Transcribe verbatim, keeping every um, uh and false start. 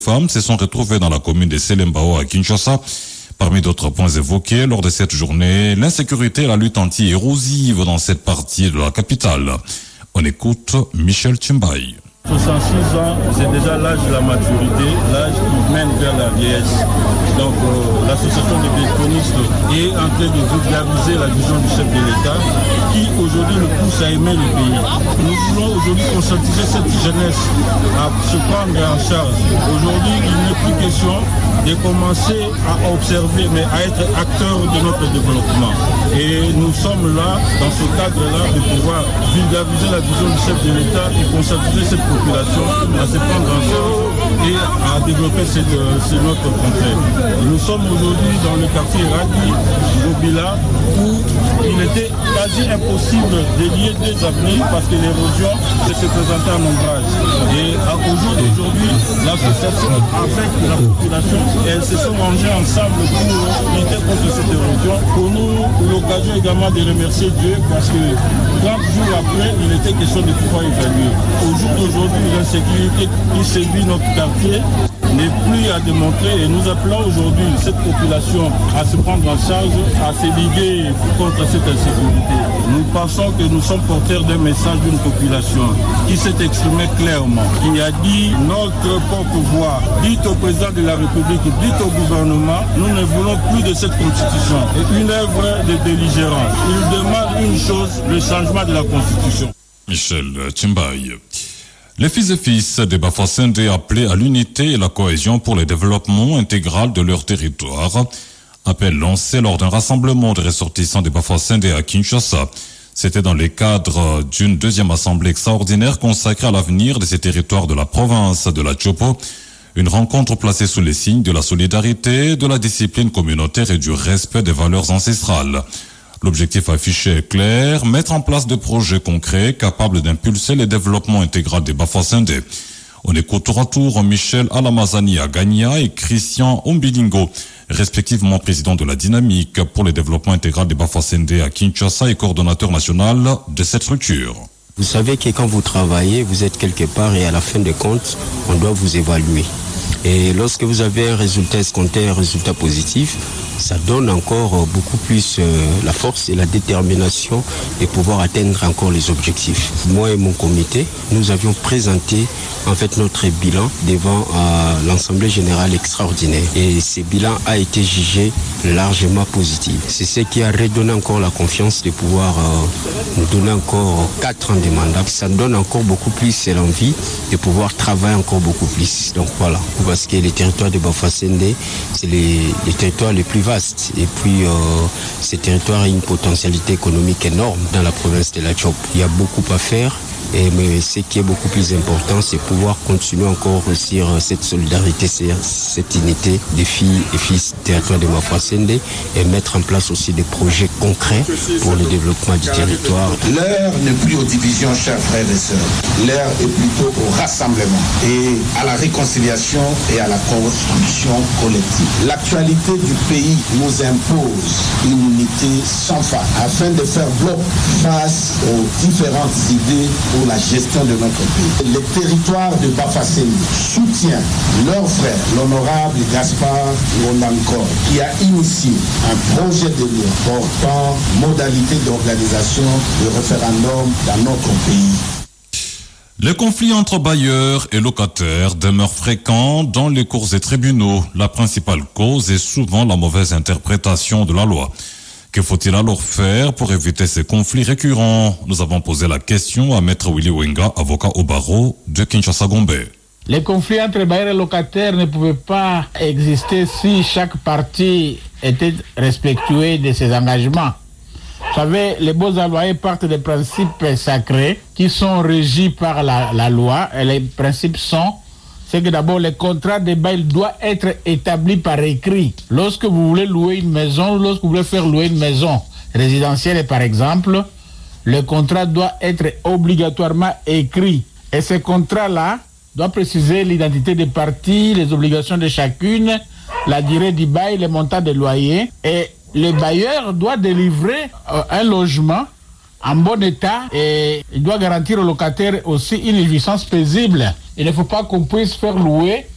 femmes se sont retrouvées dans la commune de Selembao à Kinshasa. Parmi d'autres points évoqués lors de cette journée, l'insécurité et la lutte anti-érosive dans cette partie de la capitale. On écoute Michel Tchimbaï. soixante-six ans, c'est déjà l'âge de la maturité, l'âge qui mène vers la vieillesse. Donc euh, l'association des bétonistes est en train de vulgariser la vision du chef de l'État qui aujourd'hui nous pousse à aimer le pays. Nous voulons aujourd'hui conscientiser cette jeunesse à se prendre en charge. Aujourd'hui, il n'est plus question de commencer à observer, mais à être acteur de notre développement. Et nous sommes là, dans ce cadre-là, de pouvoir vulgariser la vision du chef de l'État et conscientiser cette population à se prendre en charge et à développer cette, cette notre contrée. Nous sommes aujourd'hui dans le quartier Radi, Gobila, où il était quasi impossible de lier deux avenues parce que l'érosion se présentait en ombrage. Et au jour d'aujourd'hui, l'association avec la population, elles se sont rangées ensemble pour lutter contre cette érosion. Pour nous, l'occasion également de remercier Dieu parce que trente jours après, il était question de pouvoir évaluer. Au jour d'aujourd'hui, l'insécurité qui sévit notre quartier n'est plus à démontrer et nous appelons aujourd'hui cette population à se prendre en charge, à se liguer contre cette insécurité. Nous pensons que nous sommes porteurs d'un message d'une population qui s'est exprimée clairement, qui a dit notre porte-voix, dites au président de la République, dites au gouvernement, nous ne voulons plus de cette constitution. Et une œuvre de belligérance. Il demande une chose, le changement de la constitution. Michel Tchimbaï. Les fils et fils des Bafoussende appelés à l'unité et la cohésion pour le développement intégral de leur territoire. Appel lancé lors d'un rassemblement de ressortissants des Bafoussende à Kinshasa. C'était dans le cadre d'une deuxième assemblée extraordinaire consacrée à l'avenir de ces territoires de la province de la Tchopo. Une rencontre placée sous les signes de la solidarité, de la discipline communautaire et du respect des valeurs ancestrales. L'objectif affiché est clair, mettre en place des projets concrets capables d'impulser le développement intégral des Bafoussende. On écoute tour à tour Michel Alamazani Agagna et Christian Ombilingo, respectivement président de la dynamique pour le développement intégral des Bafoussende à Kinshasa et coordonnateur national de cette structure. Vous savez que quand vous travaillez, vous êtes quelque part et à la fin des comptes, on doit vous évaluer. Et lorsque vous avez un résultat escompté, un résultat positif, ça donne encore beaucoup plus euh, la force et la détermination de pouvoir atteindre encore les objectifs. Moi et mon comité, nous avions présenté en fait notre bilan devant euh, l'Assemblée générale extraordinaire. Et ce bilan a été jugé largement positif. C'est ce qui a redonné encore la confiance de pouvoir euh, nous donner encore quatre ans de mandat. Ça donne encore beaucoup plus l'envie de pouvoir travailler encore beaucoup plus. Donc voilà, parce que les territoires de Bafoussende, c'est les, les territoires les plus vastes. Et puis, euh, ces territoires ont une potentialité économique énorme dans la province de la Tchopo. Il y a beaucoup à faire. Et, mais ce qui est beaucoup plus important, c'est pouvoir continuer encore sur cette solidarité, cette unité des filles et fils du territoire de Bafoussende et mettre en place aussi des projets concrets pour le développement du territoire. L'heure n'est plus aux divisions, chers frères et sœurs. L'heure est plutôt au rassemblement et à la réconciliation et à la construction collective. L'actualité du pays nous impose une unité sans faille afin de faire bloc face aux différentes idées pour la gestion de notre pays. Le territoire de Bafoussende soutient leur frère, l'honorable Gaspard Londankor, qui a initié un projet de loi portant modalité d'organisation de référendum dans notre pays. Les conflits entre bailleurs et locataires demeurent fréquents dans les cours et tribunaux. La principale cause est souvent la mauvaise interprétation de la loi. Que faut-il alors faire pour éviter ces conflits récurrents? Nous avons posé la question à Maître Willy Wenga, avocat au barreau de Kinshasa-Gombe. Les conflits entre bailleurs et locataires ne pouvaient pas exister si chaque partie était respectueuse de ses engagements. Vous savez, les baux à loyer partent des principes sacrés qui sont régis par la, la loi. Et les principes sont, c'est que d'abord, le contrat de bail doit être établi par écrit. Lorsque vous voulez louer une maison, lorsque vous voulez faire louer une maison résidentielle, par exemple, le contrat doit être obligatoirement écrit. Et ce contrat-là doit préciser l'identité des parties, les obligations de chacune, la durée du bail, le montant des loyers. Et le bailleur doit délivrer euh, un logement en bon état et il doit garantir au locataire aussi une jouissance paisible. Il ne faut pas qu'on puisse faire louer